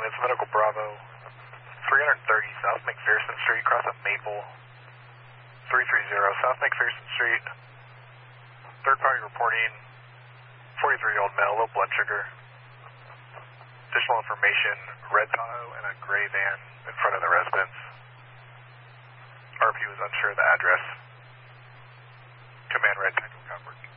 units, Medical Bravo, 330 South McPherson Street, cross at Maple, 330 South McPherson Street. Third party reporting, 43-year-old male, low blood sugar. Additional information, red Tahoe and a gray van in front of the residence. RP was unsure of the address. Command red, Tango Copper.